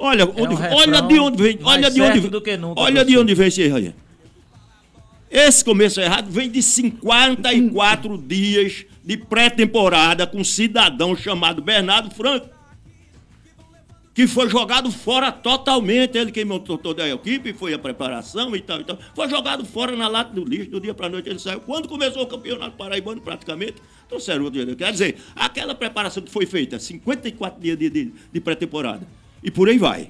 Olha de onde vem. Olha de onde vem esse erro aí. Esse começo errado vem de 54 dias de pré-temporada com um cidadão chamado Bernardo Franco, que foi jogado fora totalmente. Ele que montou toda a equipe, foi a preparação e tal. Foi jogado fora na lata do lixo, do dia para a noite ele saiu. Quando começou o campeonato paraibano, praticamente, trouxeram outro dia. Quer dizer, aquela preparação que foi feita, 54 dias de pré-temporada. E por aí vai.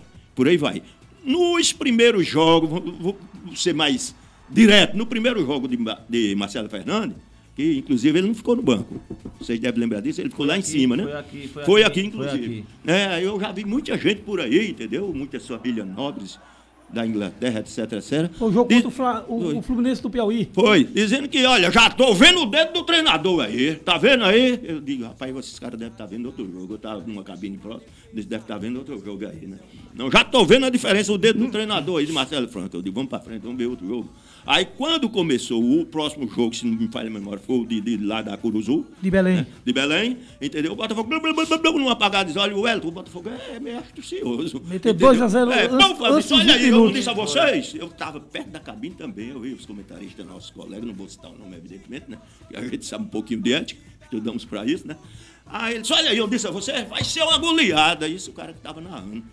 Nos primeiros jogos, vou ser mais direto, no primeiro jogo de Marcelo Fernandes, que inclusive ele não ficou no banco. Vocês devem lembrar disso, ele ficou lá em cima, né? Foi aqui, inclusive. Eu já vi muita gente por aí, entendeu? Muitas famílias nobres da Inglaterra, etc. O jogo contra o Fluminense do Piauí. Foi, dizendo que, olha, já tô vendo o dedo do treinador aí. Tá vendo aí? Eu digo, rapaz, esses caras devem estar vendo outro jogo. Eu tava numa cabine próxima, eles devem estar vendo outro jogo aí, né? Não, já tô vendo a diferença, o dedo do treinador aí de Marcelo Franco. Eu digo, vamos pra frente, vamos ver outro jogo. Aí, quando começou o próximo jogo, se não me falha a memória, foi o de lá da Curuzu. De Belém. Né? De Belém, entendeu? O Botafogo, num apagado, diz, olha, o Wellington, o Botafogo é meio astucioso. Meteu 2-0 olha aí, eu disse a vocês, eu estava perto da cabine também, eu vi os comentaristas, nossos colegas, não vou citar o nome, evidentemente, né? Porque a gente sabe um pouquinho de ética, estudamos para isso, né? Aí ele disse, olha aí, eu disse a você, vai ser uma goleada. Isso o cara que estava narrando.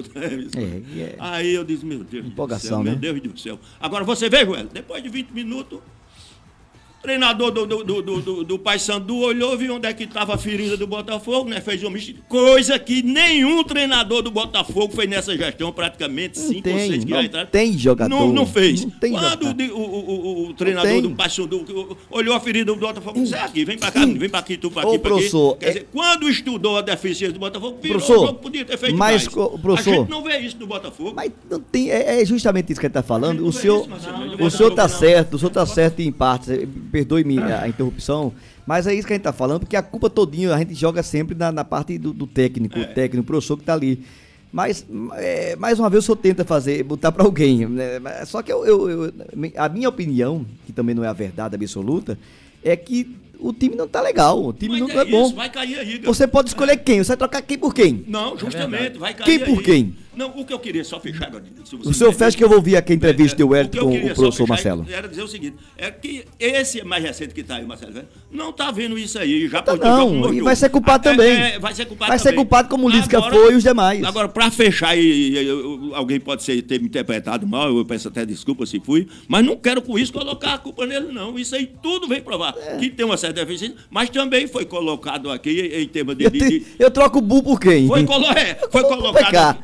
Aí eu disse, meu Deus do céu, meu Deus do céu. Agora você vê, Joel, depois de 20 minutos, o treinador do Paysandu olhou, viu onde é que estava a ferida do Botafogo, né? Fez uma mistura, coisa que nenhum treinador do Botafogo fez nessa gestão, praticamente 5 ou 6 que já entraram. Tem jogador. Não fez. Não tem quando o treinador do Paysandu olhou a ferida do Botafogo, disse, aqui, vem pra cá, vem pra aqui, tu pra aqui, professor, quer dizer, quando estudou a deficiência do Botafogo, virou o jogo, podia ter feito mais. Professor, a gente não vê isso no Botafogo. Mas não tem, é justamente isso que ele está falando. O senhor está certo em parte. Perdoe-me a interrupção, mas é isso que a gente está falando, porque a culpa todinha a gente joga sempre na parte do técnico, o técnico, o professor que está ali. Mas, mais uma vez, o senhor tenta botar para alguém. Né? Só que a minha opinião, que também não é a verdade absoluta, é que o time não tá legal, o time não é bom. Vai cair aí, cara. Você pode escolher quem, você vai trocar quem por quem? Não, justamente, vai cair quem por quem? Não, o que eu queria só fechar agora. O senhor fecha que eu vou ouvir aqui a entrevista do Wellington com o professor Marcelo. Era dizer o seguinte, é que esse mais recente que está aí, Marcelo, não está vendo isso aí. Já não, e vai ser culpado também. Vai ser culpado também. Vai ser culpado como o Lisca foi e os demais. Agora, para fechar, alguém pode ter me interpretado mal, eu peço até desculpa se fui, mas não quero com isso colocar a culpa nele, não. Isso aí tudo vem provar que tem uma certa deficiência, mas também foi colocado aqui em termos de... Eu troco o Bu por quem? Foi colocado...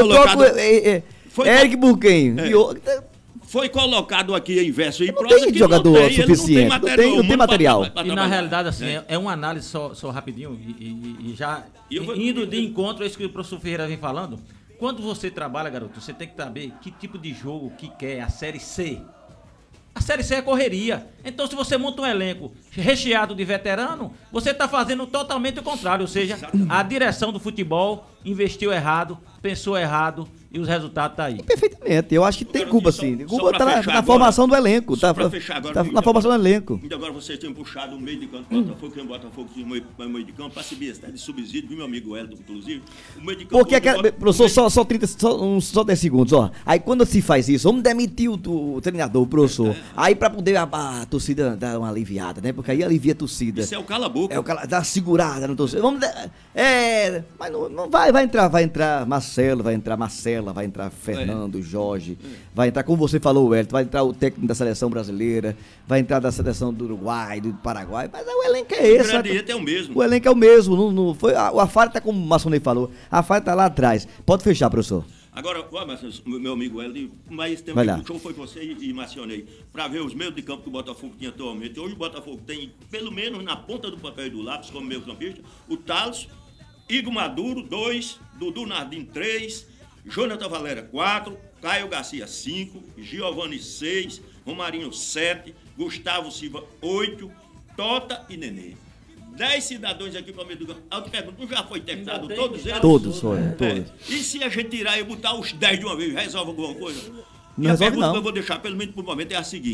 Eric por quem? Foi colocado aqui em verso e prosa que jogador suficiente, não tem material. E na realidade, assim, é uma análise só rapidinho, e já indo de encontro a isso que o professor Ferreira vem falando. Quando você trabalha, garoto, você tem que saber que tipo de jogo que quer a Série C. A Série C é correria. Então, se você monta um elenco recheado de veterano, você está fazendo totalmente o contrário. Ou seja, a direção do futebol investiu errado, pensou errado e os resultados estão aí. Perfeitamente. Eu acho que tem culpa, sim. Culpa está na formação do elenco. Está na formação do elenco. E agora vocês têm puxado o meio de campo do Botafogo, que o Botafogo tinha um meio de campo para subir essa de subsídio, viu, meu amigo Wellington, inclusive? O meio de campo. Porque professor, só 10 segundos, ó. Aí quando se faz isso, vamos demitir o treinador, o professor. Aí para poder a torcida dar uma aliviada, né? Porque aí alivia a torcida. Isso é o cala-boca. Dá uma segurada no torcedor. Mas não vai entrar Marcelo, vai entrar Marcela, vai entrar Fernando, Jorge, vai entrar, como você falou, Wellington, vai entrar o técnico da seleção brasileira, vai entrar da seleção do Uruguai, do Paraguai, mas o elenco é esse. O gradiente é o mesmo. O elenco é o mesmo. Não foi, a falha tá como o Maçonei falou, a falha tá lá atrás. Pode fechar, professor. Agora, meu amigo Wellington, mas tem o show foi você e Marcionei, para ver os meios de campo que o Botafogo tinha atualmente. Hoje o Botafogo tem, pelo menos na ponta do papel e do lápis, como meio campista, o Thales, Igor Maduro, 2, Dudu Nardim, 3, Jonathan Valera, 4, Caio Garcia, 5, Giovanni, 6, Romarinho, 7, Gustavo Silva, 8, Tota e Nenê. 10 cidadãos aqui para o meio do campo. Eu te pergunto, não já foi testado todos eles? Todos. E se a gente tirar e botar os 10 de uma vez, resolve alguma coisa? Não resolve, pergunta não. que eu vou deixar, pelo menos por momento, é a seguinte.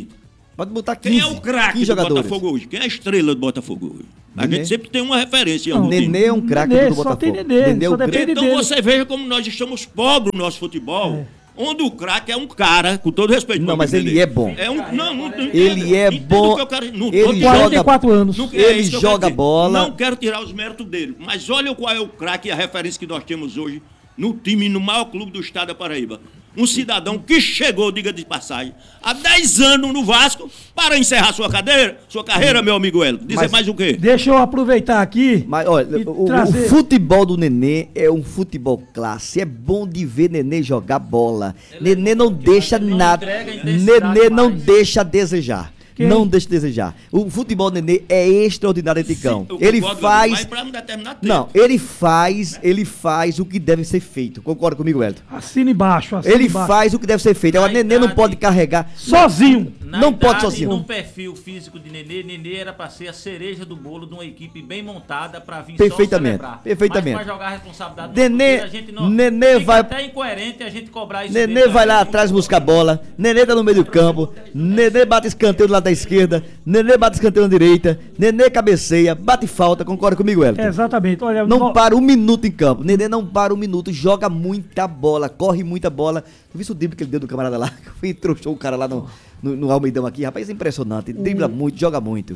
Pode botar 15, quem é o craque do jogadores. Botafogo hoje? Quem é a estrela do Botafogo hoje? A Nenê. gente sempre tem uma referência. Não, Nenê é um craque do Botafogo. Só tem Nenê, só depende Então dele. você veja como nós estamos pobres no nosso futebol. Onde o craque é um cara, com todo respeito. Não, mas ele é bom. Ele é bom. Ele 44 anos. Ele joga bola. Não quero tirar os méritos dele, mas olha qual é o craque e a referência que nós temos hoje no time, no maior clube do estado da Paraíba. Um cidadão que chegou, diga de passagem, há 10 anos no Vasco para encerrar sua carreira, meu amigo Hélio. Dizer mais o quê? Deixa eu aproveitar aqui. Mas olha, o futebol do Nenê é um futebol classe. É bom de ver Nenê jogar bola. Nenê não deixa nada. Nenê não deixa a desejar. Não deixa de desejar. O futebol do Nenê é extraordinário, Ticão. Ele faz. Não, ele faz o que deve ser feito. Concorda comigo, Elton? Assina embaixo. Ele faz o que deve ser feito. Agora, Nenê não pode carregar sozinho. Não pode sozinho. No perfil físico de Nenê era para ser a cereja do bolo de uma equipe bem montada para vir perfeitamente, só celebrar. Perfeitamente. Mas para jogar a responsabilidade Nenê, a gente não. Nenê vai até incoerente a gente cobrar isso. Nenê vai lá atrás buscar bola. Nenê tá no meio do campo. Nenê bate escanteio do lado da esquerda. Nenê bate escanteio na direita. Nenê cabeceia, bate falta. Concorda comigo, Elton? Exatamente. Olha, não para um minuto em campo. Nenê não para um minuto, joga muita bola, corre muita bola. Tu viu o drible que ele deu do camarada lá? E trouxou o cara lá no Almeidão aqui. Rapaz, é impressionante. Dribla muito, joga muito.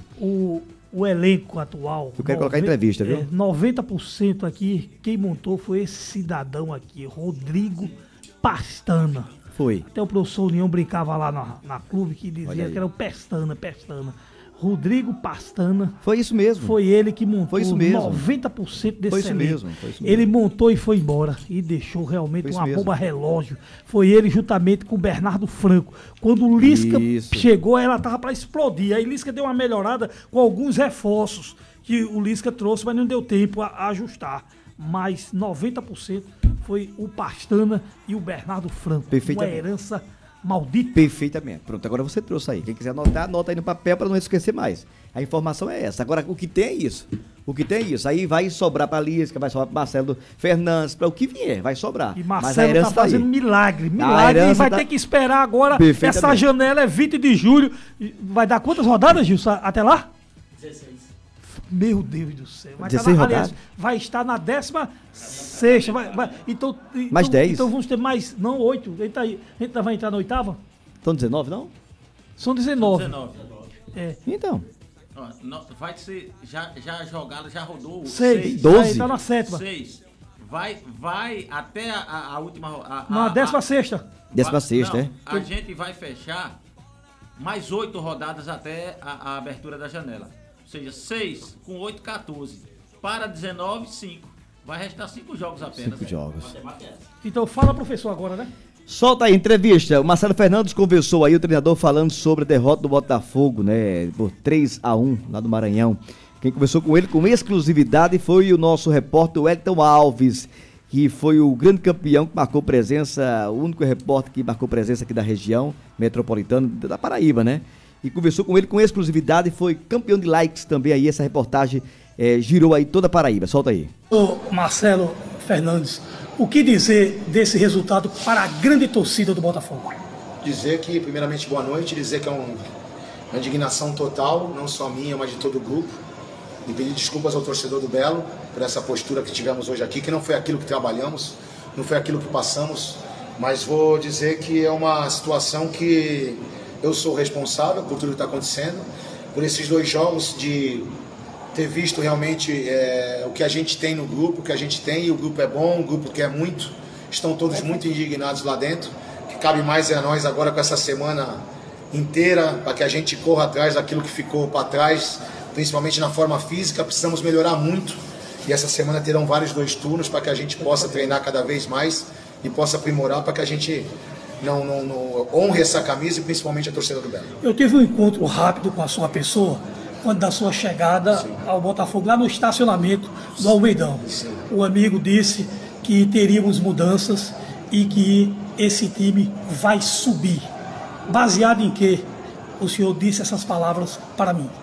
O elenco atual... Eu quero colocar entrevista, viu? 90% aqui, quem montou foi esse cidadão aqui, Rodrigo Pastana. Foi. Até o professor União brincava lá na clube que dizia que era o Pestana. Rodrigo Pastana. Foi isso mesmo. Foi ele que montou. Foi isso mesmo. 90% desse foi isso elenco. mesmo. Foi isso mesmo. Ele montou e foi embora. E deixou realmente uma bomba relógio. Foi ele juntamente com o Bernardo Franco. Quando o Lisca chegou, ela tava para explodir. Aí o Lisca deu uma melhorada com alguns reforços que o Lisca trouxe, mas não deu tempo a ajustar. Mas 90% foi o Pastana e o Bernardo Franco. Perfeitamente. Uma herança maldita. Perfeitamente. Pronto, agora você trouxe aí. Quem quiser anotar, anota aí no papel para não esquecer mais. A informação é essa. Agora, o que tem é isso. Aí vai sobrar para Lisca, vai sobrar para Marcelo Fernandes, para o que vier, vai sobrar. E Marcelo tá fazendo milagre. E vai ter que esperar agora. Essa janela é 20 de julho. Vai dar quantas rodadas, Gilson, até lá? 16. Meu Deus do céu. Vai estar na 16ª. Então, mais 10. Então vamos ter mais, não 8. A gente vai entrar na 8ª? São 19, não? São 19. É. Então. Vai ser, já jogado, já rodou 6. 12. Vai estar na 7ª. 6. Vai até a última... Na 16ª. 16ª, é? A gente vai fechar mais 8 rodadas até a abertura da janela. Ou seja, 6 com 8, 14. Para 19, 5. Vai restar 5 jogos apenas. 5 jogos. Então fala, professor, agora, né? Solta aí, entrevista. O Marcelo Fernandes conversou aí, o treinador, falando sobre a derrota do Botafogo, né? Por 3-1 lá do Maranhão. Quem conversou com ele com exclusividade foi o nosso repórter Wellington Alves, que foi o grande campeão que marcou presença, o único repórter que marcou presença aqui da região metropolitana da Paraíba, né? E conversou com ele com exclusividade, foi campeão de likes também aí, essa reportagem girou aí toda a Paraíba. Solta aí. Ô Marcelo Fernandes, o que dizer desse resultado para a grande torcida do Botafogo? Dizer que, primeiramente, boa noite, dizer que é uma indignação total, não só minha, mas de todo o grupo, e pedir desculpas ao torcedor do Belo por essa postura que tivemos hoje aqui, que não foi aquilo que trabalhamos, não foi aquilo que passamos, mas vou dizer que é uma situação que eu sou responsável por tudo que está acontecendo, por esses 2 jogos de ter visto realmente o que a gente tem no grupo, o que a gente tem, e o grupo é bom, o grupo quer muito, estão todos muito indignados lá dentro, que cabe mais a nós agora com essa semana inteira, para que a gente corra atrás daquilo que ficou para trás, principalmente na forma física, precisamos melhorar muito, e essa semana terão vários 2 turnos para que a gente possa treinar cada vez mais e possa aprimorar para que a gente não honre essa camisa e principalmente a torcida do Belo. Eu tive um encontro rápido com a sua pessoa quando da sua chegada ao Botafogo, lá no estacionamento do Almeidão. O amigo disse que teríamos mudanças e que esse time vai subir. Baseado em que o senhor disse essas palavras para mim?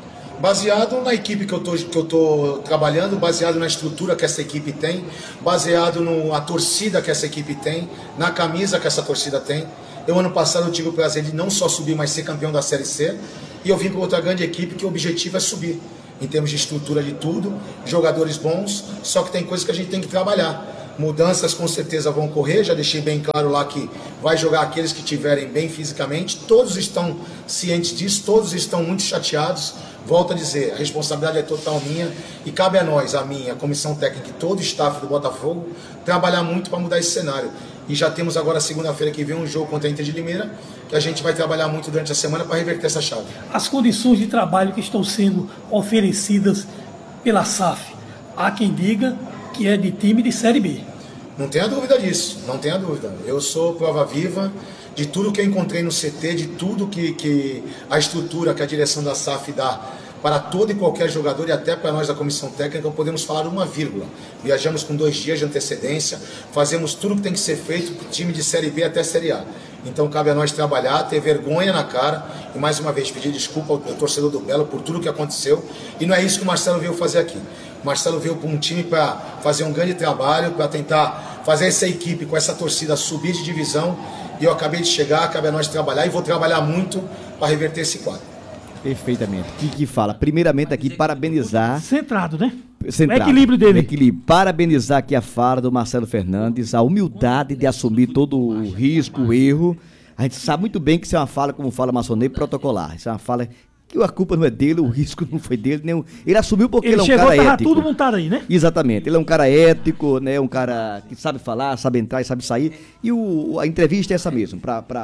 Baseado na equipe que eu tô trabalhando, baseado na estrutura que essa equipe tem, baseado na torcida que essa equipe tem, na camisa que essa torcida tem. Eu, ano passado, eu tive o prazer de não só subir, mas ser campeão da Série C. E eu vim para outra grande equipe que o objetivo é subir, em termos de estrutura de tudo, jogadores bons, só que tem coisas que a gente tem que trabalhar. Mudanças com certeza vão ocorrer, já deixei bem claro lá que vai jogar aqueles que estiverem bem fisicamente, todos estão cientes disso, todos estão muito chateados. Volto a dizer, a responsabilidade é total minha e cabe a nós, a minha, a comissão técnica e todo o staff do Botafogo, trabalhar muito para mudar esse cenário. E já temos agora, segunda-feira que vem, um jogo contra a Inter de Limeira, que a gente vai trabalhar muito durante a semana para reverter essa chave. As condições de trabalho que estão sendo oferecidas pela SAF, há quem diga que é de time de Série B. Não tenha dúvida disso, não tenha dúvida. Eu sou prova viva de tudo que eu encontrei no CT, de tudo que a estrutura que a direção da SAF dá para todo e qualquer jogador e até para nós da comissão técnica, não podemos falar uma vírgula. Viajamos com 2 dias de antecedência, fazemos tudo que tem que ser feito para o time de Série B até Série A. Então cabe a nós trabalhar, ter vergonha na cara e mais uma vez pedir desculpa ao torcedor do Belo por tudo que aconteceu. E não é isso que o Marcelo veio fazer aqui. O Marcelo veio para um time para fazer um grande trabalho, para tentar fazer essa equipe com essa torcida subir de divisão. E eu acabei de chegar, cabe a nós trabalhar e vou trabalhar muito para reverter esse quadro. Perfeitamente. Que fala? Primeiramente aqui, parabenizar. Centrado, né? Centrado. O equilíbrio dele. Equilíbrio. Parabenizar aqui a fala do Marcelo Fernandes, a humildade de assumir todo o risco, o erro. A gente sabe muito bem que isso é uma fala, como fala Maçonei, protocolar. Isso é uma fala que a culpa não é dele, o risco não foi dele. Nem ele assumiu porque ele é um cara ético. Tava tudo montado aí, né? Exatamente. Ele é um cara ético, né? Um cara que sabe falar, sabe entrar e sabe sair. E a entrevista é essa mesmo.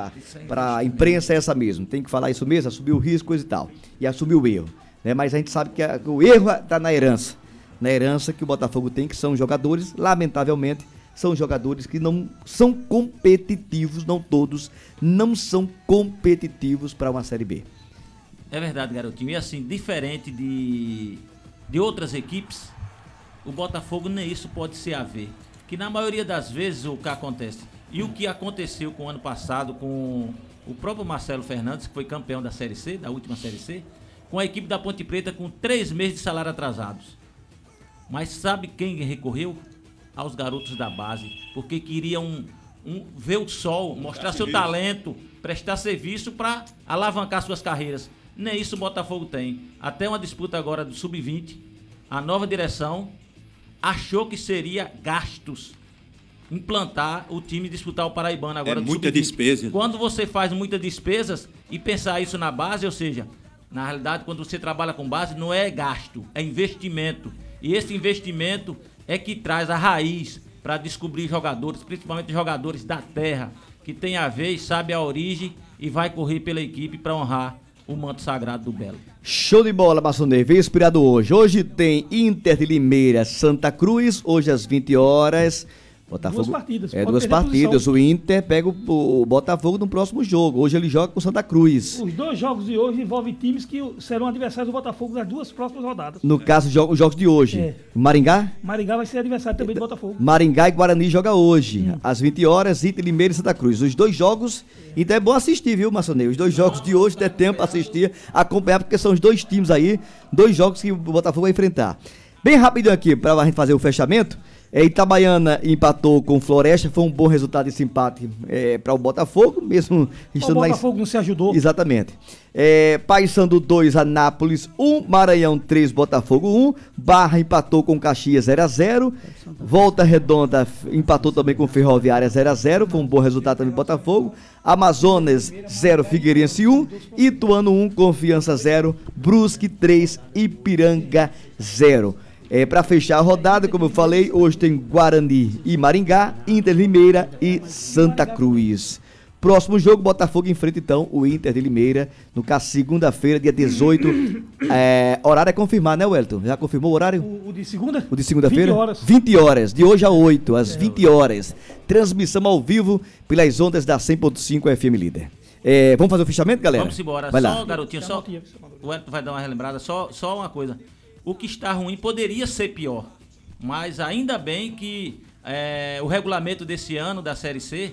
Pra imprensa é essa mesmo. Tem que falar isso mesmo, assumir o risco, coisa e tal. E assumir o erro. Né? Mas a gente sabe que o erro está na herança. Na herança que o Botafogo tem, que são jogadores, lamentavelmente, são jogadores que não são competitivos, não todos, não são competitivos para uma Série B. É verdade, garotinho. E assim, diferente de outras equipes, o Botafogo nem isso pode se haver. Que na maioria das vezes o que acontece, e o que aconteceu com o ano passado com o próprio Marcelo Fernandes, que foi campeão da Série C, da última Série C, com a equipe da Ponte Preta com 3 meses de salário atrasados. Mas sabe quem recorreu? Aos garotos da base, porque queriam ver o sol, mostrar seu talento, prestar serviço para alavancar suas carreiras. Nem isso o Botafogo tem. Até uma disputa agora do Sub-20, a nova direção achou que seria gastos implantar o time disputar o Paraibano agora. É muita despesa. Quando você faz muitas despesas e pensar isso na base, ou seja, na realidade, quando você trabalha com base, não é gasto, é investimento. E esse investimento é que traz a raiz para descobrir jogadores, principalmente jogadores da terra, que tem a ver e sabe a origem e vai correr pela equipe para honrar o manto sagrado do Belo. Show de bola, Maçonei. Veio inspirado hoje. Hoje tem Inter de Limeira, Santa Cruz, hoje às 20 horas. Botafogo, duas partidas. Duas partidas. O Inter pega o Botafogo no próximo jogo. Hoje ele joga com o Santa Cruz. Os 2 jogos de hoje envolvem times que serão adversários do Botafogo nas 2 próximas rodadas. No caso, os jogos de hoje. É. Maringá? Maringá vai ser adversário também do Botafogo. Maringá e Guarani joga hoje. Às 20 horas, Inter, Limeira e Santa Cruz. Os 2 jogos. Então é bom assistir, viu, Maçonei? Os 2 jogos de hoje, der tempo para assistir, acompanhar, porque são os 2 times aí, 2 jogos que o Botafogo vai enfrentar. Bem rapidinho aqui, para a gente fazer o fechamento. Itabaiana empatou com Floresta, foi um bom resultado esse empate para o Botafogo, mesmo estando o Botafogo não se ajudou. Exatamente. Paysandu 2, Anápolis 1, Maranhão 3, Botafogo 1, Barra empatou com Caxias 0-0, Volta Redonda empatou também com Ferroviária 0-0, foi um bom resultado também do Botafogo, Amazonas 0, Figueirense 1, Ituano 1, Confiança 0, Brusque 3, Ipiranga 0. Para fechar a rodada, como eu falei, hoje tem Guarani e Maringá, Inter de Limeira e Santa Cruz. Próximo jogo, Botafogo enfrenta então o Inter de Limeira, no caso, segunda-feira, dia 18. Horário é confirmado, né, Wellington? Já confirmou o horário? O de segunda? O de segunda-feira? 20 horas. 20 horas, de hoje a 8, às 20 horas. Transmissão ao vivo pelas ondas da 100.5 FM Líder. Vamos fazer o fechamento, galera? Vamos embora. Vai só, lá. Garotinho, só. O Wellington vai dar uma relembrada, só uma coisa. O que está ruim poderia ser pior, mas ainda bem que o regulamento desse ano da Série C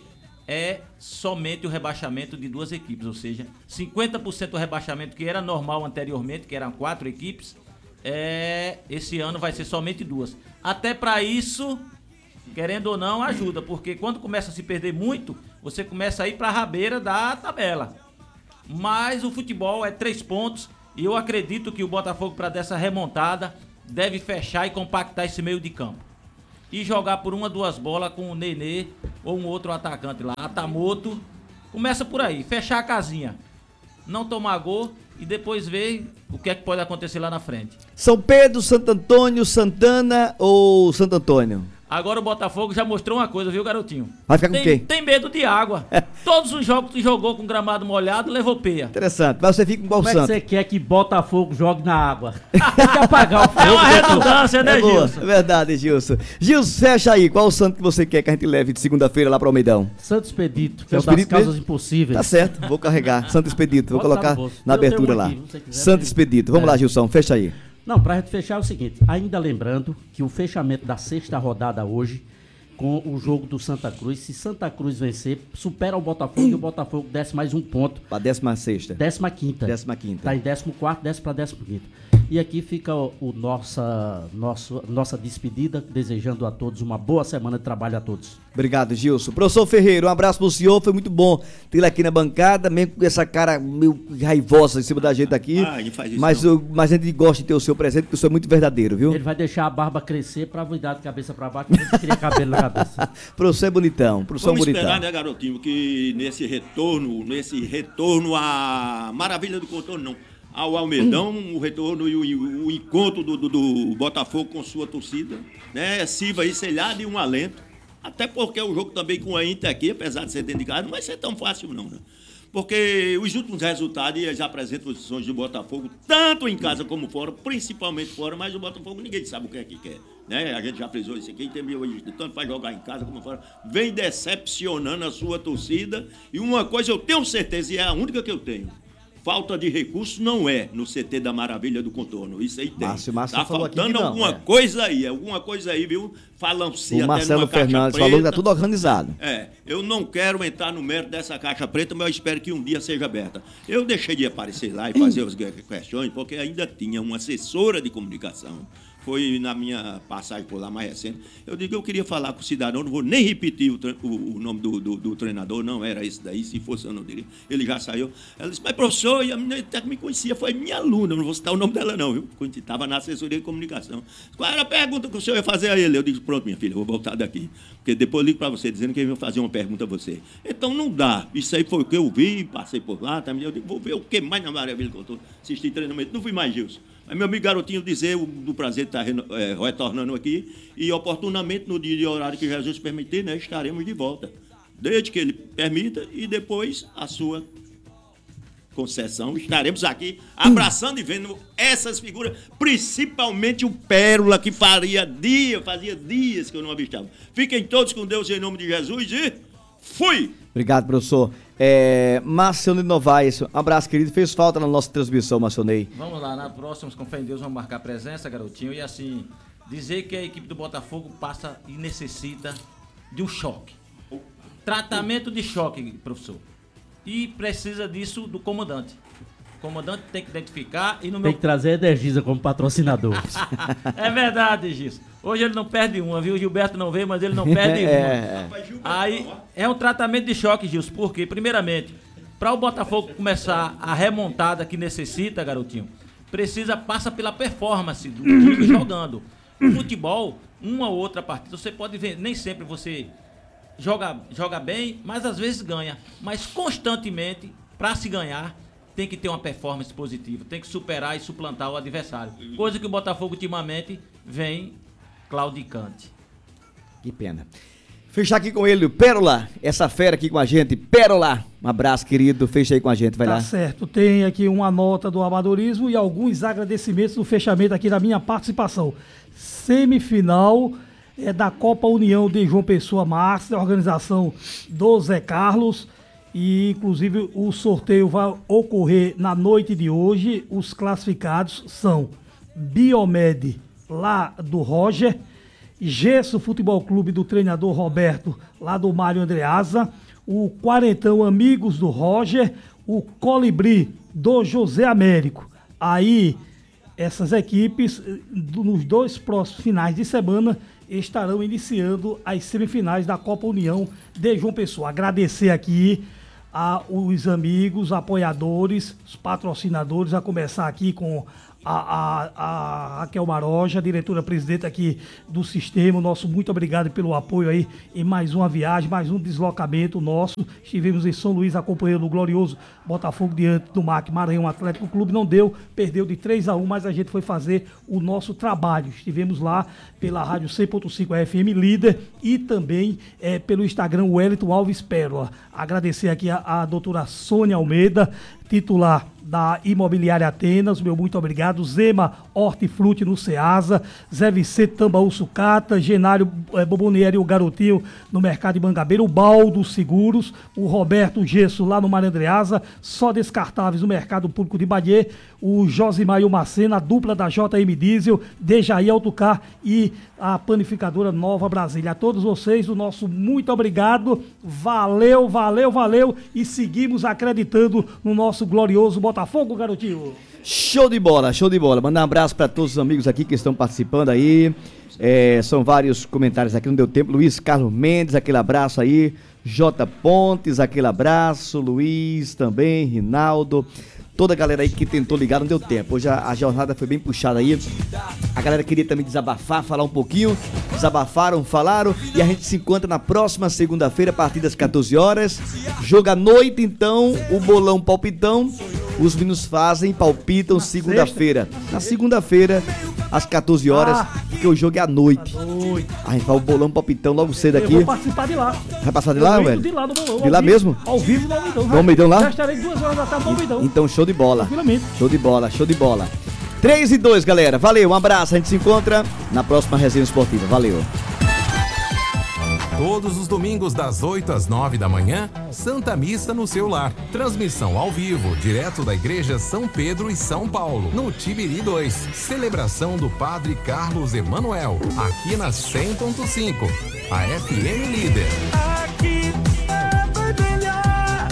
é somente o rebaixamento de 2 equipes, ou seja, 50% do rebaixamento que era normal anteriormente, que eram 4 equipes, esse ano vai ser somente 2. Até para isso, querendo ou não, ajuda, porque quando começa a se perder muito, você começa a ir para a rabeira da tabela. Mas o futebol é 3 pontos e eu acredito que o Botafogo, para dessa remontada, deve fechar e compactar esse meio de campo. E jogar por 1 ou 2 bolas com o Nenê ou um outro atacante lá, Atamoto. Começa por aí, fechar a casinha. Não tomar gol e depois ver o que é que pode acontecer lá na frente. São Pedro, Santo Antônio, Santana ou Santo Antônio? Agora o Botafogo já mostrou uma coisa, viu, garotinho? Vai ficar com quem? Tem medo de água. Todos os jogos que jogou com gramado molhado, levou peia. Interessante. Mas você fica com qual Santo? Como é que você quer que Botafogo jogue na água? Tem que apagar o fogo. É uma redundância, né, Gilson? É verdade, Gilson. Gilson, fecha aí. Qual o santo que você quer que a gente leve de segunda-feira lá para o Almeidão? Santo Expedito, que Santo é o das Expedito causas mesmo? impossíveis. Tá certo, vou carregar. Santo Expedito, vou Bota colocar no bolso. na Eu tenho abertura um lá. aqui, se você quiser, Santo tem. Expedito. Vamos lá, Gilson, fecha aí. Não, pra gente fechar é o seguinte, ainda lembrando que o fechamento da 6ª rodada hoje, com o jogo do Santa Cruz, se Santa Cruz vencer, supera o Botafogo e o Botafogo desce mais 1 ponto. Pra 16ª. 15ª. 15ª. Tá em 14º, desce pra 15ª. E aqui fica nossa despedida, desejando a todos uma boa semana de trabalho a todos. Obrigado, Gilson. Professor Ferreira, um abraço pro senhor, foi muito bom tê-lo aqui na bancada, mesmo com essa cara meio raivosa em cima da gente aqui. Ele faz isso mas a gente gosta de ter o seu presente, porque o senhor é muito verdadeiro, viu? Ele vai deixar a barba crescer pra virar de cabeça pra baixo, porque ele cria cabelo na cabeça. Professor é bonitão, professor Vamos bonitão. esperar, né, garotinho, que nesse retorno à Maravilha do Contorno, não, ao Almeidão, o retorno e o encontro do Botafogo com sua torcida, né, sirva aí, sei lá, de um alento, até porque o jogo também com a Inter aqui, apesar de ser dentro de casa, não vai ser tão fácil não, né? Porque os últimos resultados já apresentam os sonhos do Botafogo, tanto em casa como fora, principalmente fora, mas o Botafogo ninguém sabe o que é que quer. Né? A gente já frisou isso aqui, tem hoje, tanto para jogar em casa como fora, vem decepcionando a sua torcida. E uma coisa eu tenho certeza, e é a única que eu tenho: falta de recursos não é no CT da Maravilha do Contorno. Isso aí tem. Márcio tá faltando não, alguma coisa aí, viu? Falam-se o Marcelo Fernandes falou que tá tudo organizado. Eu não quero entrar no mérito dessa caixa preta, mas eu espero que um dia seja aberta. Eu deixei de aparecer lá e fazer as questões, porque ainda tinha uma assessora de comunicação. Foi na minha passagem por lá mais recente. Eu digo que eu queria falar com o cidadão, não vou nem repetir o nome do treinador, não era esse daí, se fosse eu não diria. Ele já saiu. Ela disse, mas professor, e a menina até que me conhecia, foi minha aluna, não vou citar o nome dela não, viu? Quando estava na assessoria de comunicação. Qual era a pergunta que o senhor ia fazer a ele? Eu disse, pronto, minha filha, eu vou voltar daqui. Porque depois eu ligo para você dizendo que eu ia fazer uma pergunta a você. Então não dá. Isso aí foi o que eu vi, passei por lá, também. Eu digo, vou ver o que mais na Maravilha que eu estou assistindo treinamento. Não fui mais, Gilson. Mas meu amigo garotinho dizer do prazer de estar retornando aqui e oportunamente no dia e horário que Jesus permitir, né, estaremos de volta. Desde que ele permita e depois a sua concessão, estaremos aqui abraçando e vendo essas figuras, principalmente o Pérola, que fazia dias que eu não avistava. Fiquem todos com Deus em nome de Jesus e fui! Obrigado, professor. Marcionei Novaes, um abraço, querido. Fez falta na nossa transmissão, Marcionei. Vamos lá, na próxima, com fé em Deus, vamos marcar presença, garotinho. E assim, dizer que a equipe do Botafogo passa e necessita de um choque. Tratamento de choque, professor. E precisa disso do comandante. O comandante tem que identificar e no Tem que trazer a Energisa como patrocinador. É verdade, Gilson. Hoje ele não perde uma, viu? O Gilberto não veio, mas ele não perde uma. Aí é um tratamento de choque, Gilson. Por quê? Primeiramente, para o Botafogo começar a remontada que necessita, garotinho, passa pela performance do time jogando. No futebol, uma ou outra partida, você pode ver, nem sempre você joga bem, mas às vezes ganha. Mas constantemente, para se ganhar, tem que ter uma performance positiva, tem que superar e suplantar o adversário. Coisa que o Botafogo ultimamente vem claudicante. Que pena. Fechar aqui com ele, o Pérola, essa fera aqui com a gente. Pérola, um abraço, querido. Fecha aí com a gente, vai lá. Tá certo, tem aqui uma nota do amadorismo e alguns agradecimentos no fechamento aqui da minha participação. Semifinal da Copa União de João Pessoa Master, organização do Zé Carlos. E, inclusive, o sorteio vai ocorrer na noite de hoje. Os classificados são Biomed, lá do Roger, Gesso Futebol Clube do treinador Roberto, lá do Mário Andreasa, o Quarentão Amigos do Roger, o Colibri do José Américo. Aí, essas equipes, nos 2 próximos finais de semana, estarão iniciando as semifinais da Copa União de João Pessoa. Agradecer aqui aos amigos, apoiadores, os patrocinadores, a começar aqui com a Raquel Maroja, diretora-presidente aqui do sistema. Nosso muito obrigado pelo apoio aí em mais uma viagem, mais um deslocamento nosso. Estivemos em São Luís acompanhando o glorioso Botafogo diante do MAC Maranhão Atlético Clube. Não deu, perdeu de 3-1, mas a gente foi fazer o nosso trabalho. Estivemos lá pela rádio 100.5 FM Líder e também pelo Instagram Wellington Alves Pérola. Agradecer aqui a doutora Sônia Almeida, titular da Imobiliária Atenas, meu muito obrigado. Zema Hortifruti no Ceasa, Zé Vicente Tambaú Sucata, Genário Bobonieri, o Garotinho no Mercado de Mangabeira, o Baldo Seguros, o Roberto Gesso lá no Marandreasa, Só Descartáveis no Mercado Público de Bagé, o Josimar e o Macena, a dupla da JM Diesel, Dejaí Autocar e a panificadora Nova Brasília. A todos vocês, o nosso muito obrigado, valeu, valeu, valeu, e seguimos acreditando no nosso glorioso Botafogo, garotinho. Show de bola, show de bola. Mandar um abraço para todos os amigos aqui que estão participando aí. São vários comentários aqui, não deu tempo. Luiz Carlos Mendes, aquele abraço aí. J. Pontes, aquele abraço. Luiz também, Rinaldo. Toda a galera aí que tentou ligar, não deu tempo. Hoje a jornada foi bem puxada aí. A galera queria também desabafar, falar um pouquinho. Desabafaram, falaram. E a gente se encontra na próxima segunda-feira, a partir das 14 horas. Jogo à noite, então, o bolão palpitão. Os meninos palpitam segunda-feira. Na segunda-feira, às 14 horas, porque o jogo é à noite. A gente vai o bolão palpitão logo cedo aqui. Eu vou participar de lá. Vai passar de lá, velho? De lá do bolão. De lá mesmo? Ao vivo no Almeidão. No Almeidão lá? Já estarei 2 horas da tarde no Almeidão. Então, show de bola. Tranquilamente. Show de bola, show de bola. 3-2, galera. Valeu, um abraço. A gente se encontra na próxima resenha esportiva. Valeu. Todos os domingos das 8 às 9 da manhã, Santa Missa no seu lar. Transmissão ao vivo, direto da Igreja São Pedro e São Paulo, no Tibiri 2. Celebração do Padre Carlos Emanuel, aqui na 100.5, a FM Líder. Aqui é melhor.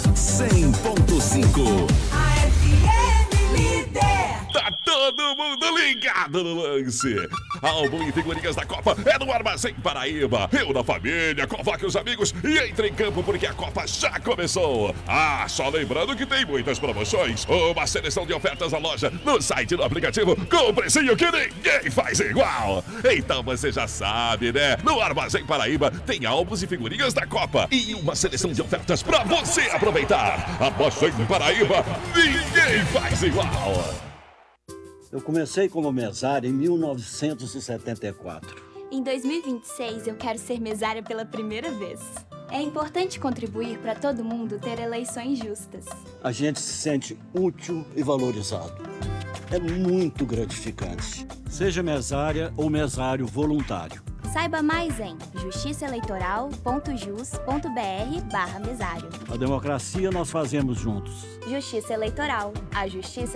100.5. A FM Líder. Tá todo mundo ligado no lance. Álbum e figurinhas da Copa é no Armazém Paraíba. Eu da família, convoque os amigos e entre em campo porque a Copa já começou. Só lembrando que tem muitas promoções. Uma seleção de ofertas na loja, no site, no aplicativo, com um precinho que ninguém faz igual. Então você já sabe, né? No Armazém Paraíba tem álbuns e figurinhas da Copa e uma seleção de ofertas pra você aproveitar. Armazém Paraíba, ninguém faz igual. Eu comecei como mesário em 1974. Em 2026, eu quero ser mesária pela primeira vez. É importante contribuir para todo mundo ter eleições justas. A gente se sente útil e valorizado. É muito gratificante. Seja mesária ou mesário voluntário. Saiba mais em justiçaeleitoral.jus.br/mesário. A democracia nós fazemos juntos. Justiça Eleitoral. A justiça